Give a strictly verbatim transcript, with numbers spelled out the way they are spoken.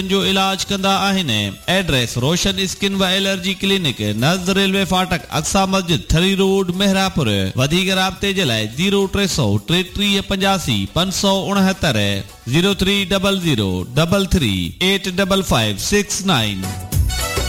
जो इलाज कंदा आहिनि। एड्रेस रोशन स्किन व एलर्जी क्लिनिक नज़द रेलवे फाटक अक्सा मस्जिद थरी रोड मेहरापुर। वधीक राब्ते जे लाइ ज़ीरो टे सौ टेटीह पंजासी पंज सौ उणहतरि zero three zero zero double three eight double five six nine.